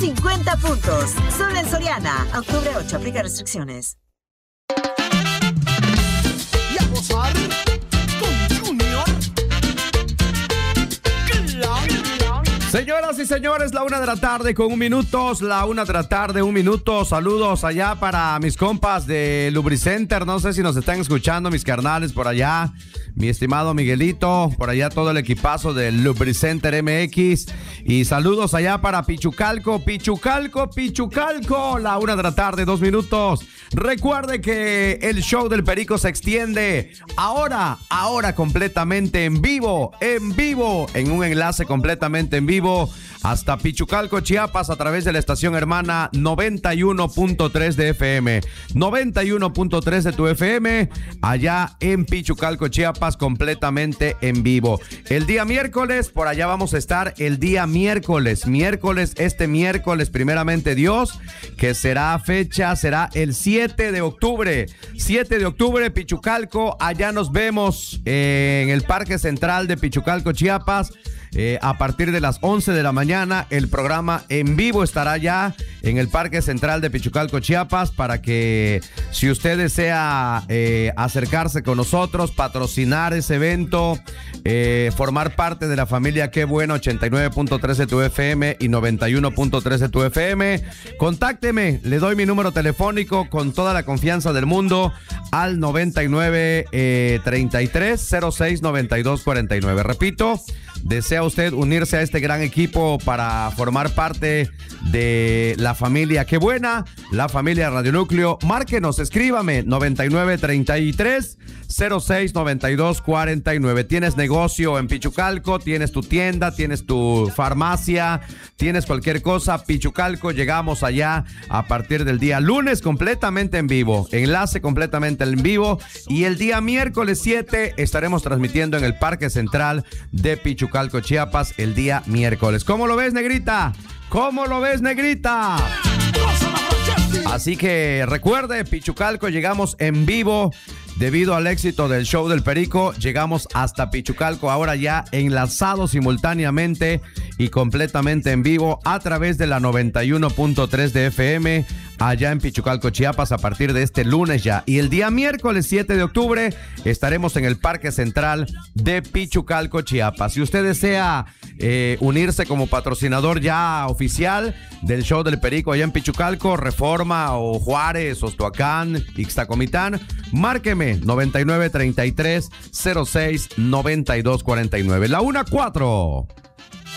50 puntos. Solo en Soriana. Octubre 8. Aplica restricciones. Y a gozar con Junior. Señoras y señores, la 1 de la tarde con 1 minuto, la 1 de la tarde, 1 minuto. Saludos allá para mis compas de Lubricenter. No sé si nos están escuchando mis carnales por allá. Mi estimado Miguelito, por allá todo el equipazo de Lubricenter MX. Y saludos allá para Pichucalco, la 1 de la tarde, 2 minutos. Recuerde que el show del Perico se extiende ahora completamente en vivo, en un enlace completamente en vivo hasta Pichucalco, Chiapas, a través de la estación hermana 91.3 de FM. 91.3 de tu FM, allá en Pichucalco, Chiapas, completamente en vivo. El día miércoles, por allá vamos a estar el día miércoles, este miércoles, primeramente Dios, que será el 7 de octubre. 7 de octubre, Pichucalco, allá nos vemos en el Parque Central de Pichucalco, Chiapas. A partir de las 11 de la mañana, el programa en vivo estará ya en el Parque Central de Pichucalco, Chiapas, para que si usted desea acercarse con nosotros, patrocinar ese evento, formar parte de la familia Qué Bueno, 89.3 de tu FM y 91.3 de tu FM, contácteme, le doy mi número telefónico con toda la confianza del mundo al 99 33 06 92 49. Repito, ¿desea usted unirse a este gran equipo para formar parte de la familia Qué Buena, la familia Radio Núcleo? Márquenos, escríbame 99 33 06 92 49. Tienes negocio en Pichucalco, tienes tu tienda, tienes tu farmacia, tienes cualquier cosa, Pichucalco, llegamos allá a partir del día lunes completamente en vivo, enlace completamente en vivo, y el día miércoles 7 estaremos transmitiendo en el Parque Central de Pichucalco, Chiapas, el día miércoles. ¿Cómo lo ves, negrita? ¿Cómo lo ves, negrita? Así que recuerde, Pichucalco, llegamos en vivo. Debido al éxito del show del Perico, llegamos hasta Pichucalco, ahora ya enlazado simultáneamente y completamente en vivo a través de la 91.3 de FM, allá en Pichucalco, Chiapas, a partir de este lunes ya. Y el día miércoles 7 de octubre estaremos en el Parque Central de Pichucalco, Chiapas. Si usted desea unirse como patrocinador ya oficial del show del Perico allá en Pichucalco, Reforma o Juárez, Ostoacán, Ixtacomitán, márqueme 99 33 06 92 49. La 1-4.